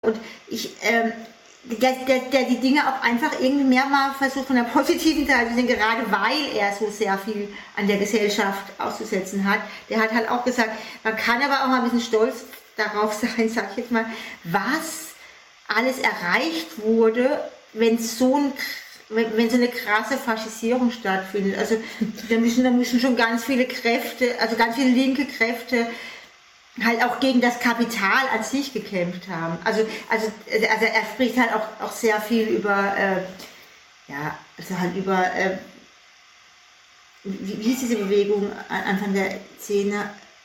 Und der die Dinge auch einfach irgendwie mehr mal versucht von der positiven Seite zu sehen, gerade weil er so sehr viel an der Gesellschaft auszusetzen hat. Der hat halt auch gesagt, man kann aber auch mal ein bisschen stolz darauf sein, sag ich jetzt mal, was alles erreicht wurde, wenn so eine krasse Faschisierung stattfindet. Also da müssen schon ganz viele Kräfte, also ganz viele linke Kräfte halt auch gegen das Kapital an sich gekämpft haben. Also er spricht halt auch sehr viel über, wie hieß diese Bewegung Anfang der 10er,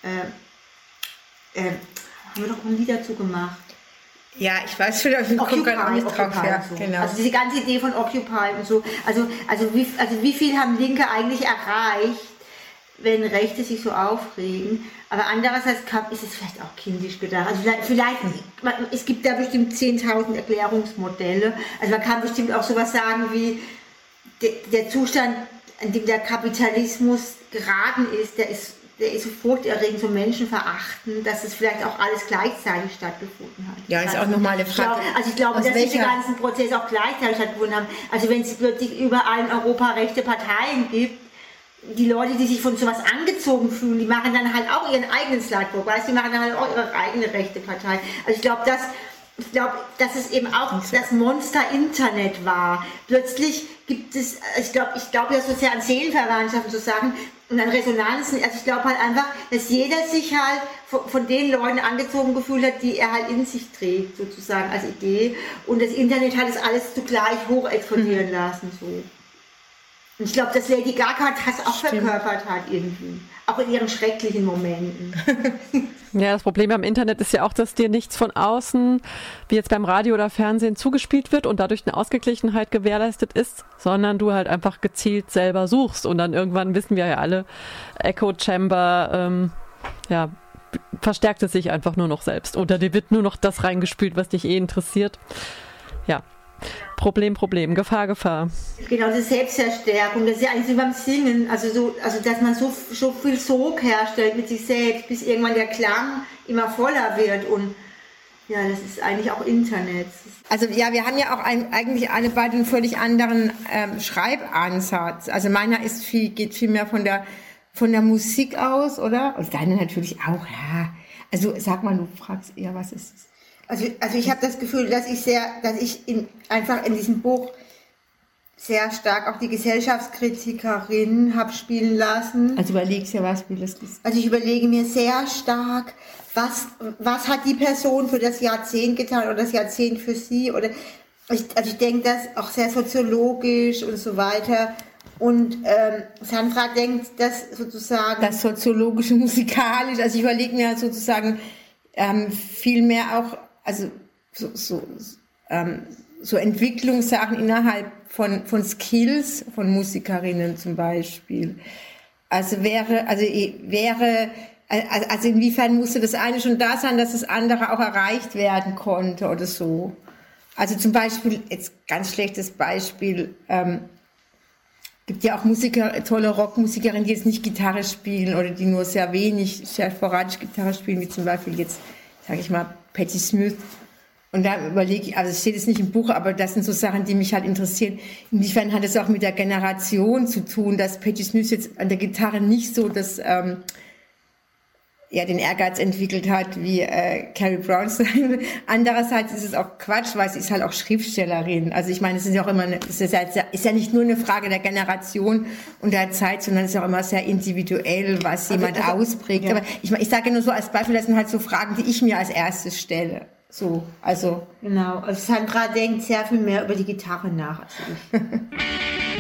haben wir doch ein Lied dazu gemacht. Ja, ich weiß schon, ich komme gerade nicht drauf. Ja, so. Genau. Also diese ganze Idee von Occupy und so. Also wie viel haben Linke eigentlich erreicht, wenn Rechte sich so aufregen? Aber andererseits ist es vielleicht auch kindisch gedacht. Also vielleicht es gibt da bestimmt 10.000 Erklärungsmodelle. Also man kann bestimmt auch sowas sagen wie, der Zustand, in dem der Kapitalismus geraten ist, der ist so furchterregend, so menschenverachtend, dass es vielleicht auch alles gleichzeitig stattgefunden hat. Ja, ist auch nochmal eine Frage. Ich glaube, dass diese ganzen Prozesse auch gleichzeitig stattgefunden haben. Also wenn es plötzlich überall in Europa rechte Parteien gibt, die Leute, die sich von sowas angezogen fühlen, die machen dann halt auch ihren eigenen Slidewalk, weißt du, die machen dann halt auch ihre eigene rechte Partei. Also ich glaube, dass es eben auch das Monster Internet war. Plötzlich gibt es, ich glaube ja so sehr an Seelenverwandtschaften zu sagen und an Resonanzen. Also ich glaube halt einfach, dass jeder sich halt von den Leuten angezogen gefühlt hat, die er halt in sich trägt, sozusagen als Idee. Und das Internet hat es alles zugleich hoch explodieren lassen, so. Und ich glaube, dass Lady Gaga das auch verkörpert hat irgendwie. Auch in ihren schrecklichen Momenten. Ja, das Problem am Internet ist ja auch, dass dir nichts von außen, wie jetzt beim Radio oder Fernsehen, zugespielt wird und dadurch eine Ausgeglichenheit gewährleistet ist, sondern du halt einfach gezielt selber suchst. Und dann irgendwann wissen wir ja alle, Echo Chamber, verstärkt es sich einfach nur noch selbst. Oder dir wird nur noch das reingespült, was dich interessiert. Ja. Problem, Gefahr. Genau, das ist Selbstverstärkung, das ist ja eigentlich wie beim Singen, also dass man so viel Sog herstellt mit sich selbst, bis irgendwann der Klang immer voller wird und ja, das ist eigentlich auch Internet. Also ja, wir haben ja auch eigentlich alle beide einen völlig anderen Schreibansatz. Also meiner geht viel mehr von der Musik aus, oder? Und deine natürlich auch, ja. Also sag mal, du fragst eher, was ist es? Also ich habe das Gefühl, dass ich einfach in diesem Buch sehr stark auch die Gesellschaftskritikerin habe spielen lassen. Also überlegst ja, was will das ist. Also ich überlege mir sehr stark, was hat die Person für das Jahrzehnt getan oder das Jahrzehnt für sie oder ich denke das auch sehr soziologisch und so weiter. Und Sandra denkt das sozusagen... Das soziologische, musikalisch, also ich überlege mir sozusagen viel mehr auch, also so Entwicklungssachen innerhalb von Skills von Musikerinnen zum Beispiel. Also inwiefern musste das eine schon da sein, dass das andere auch erreicht werden konnte oder so. Also zum Beispiel, jetzt ganz schlechtes Beispiel, gibt ja auch tolle Rockmusikerinnen, die jetzt nicht Gitarre spielen oder die nur sehr sporadisch Gitarre spielen, wie zum Beispiel jetzt, sage ich mal, Patti Smith. Und da überlege ich, also es steht jetzt nicht im Buch, aber das sind so Sachen, die mich halt interessieren. Inwiefern hat es auch mit der Generation zu tun, dass Patti Smith jetzt an der Gitarre nicht so den Ehrgeiz entwickelt hat wie Carrie Brownstein. Andererseits ist es auch Quatsch, weil sie ist halt auch Schriftstellerin. Also ich meine, es ist ja auch immer, ist ja nicht nur eine Frage der Generation und der Zeit, sondern es ist auch immer sehr individuell, was jemand ausprägt. Ja. Aber ich sage nur so als Beispiel, das sind halt so Fragen, die ich mir als erstes stelle. So, also. Genau. Also Sandra denkt sehr viel mehr über die Gitarre nach als ich.